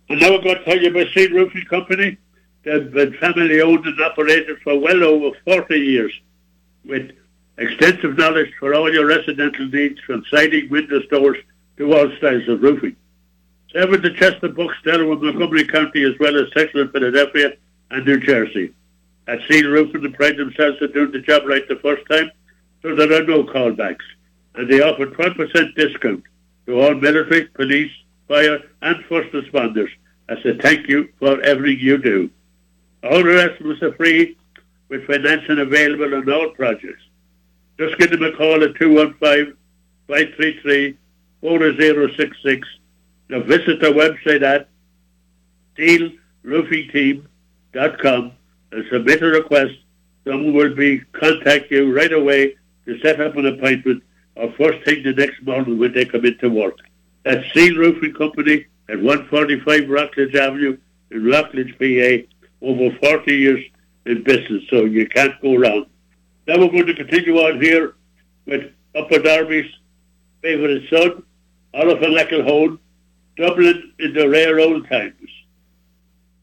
And now I'm going to tell you about Seal Roofing Company. They've been family owned and operated for well over 40 years with extensive knowledge for all your residential needs, from siding, windows, doors to all styles of roofing. Serving the Chester, Bucks, Delaware, Montgomery County, as well as Central Philadelphia and New Jersey. At Seal Roofing, they pride themselves on doing the job right the first time, so there are no callbacks. And they offer 12% discount to all military, police, fire and first responders as a thank you for everything you do. All the estimates are free with financing available on all projects. Just give them a call at 215-533-4066. Now visit their website at steelroofingteam.com and submit a request. Someone will contact you right away to set up an appointment or first thing the next morning when they come into work. That's Seal Roofing Company at 145 Rockledge Avenue in Rockledge, PA. Over 40 years in business, so you can't go wrong. Now we're going to continue on here with Upper Darby's favourite son, Oliver McElhone, Dublin in the rare old times.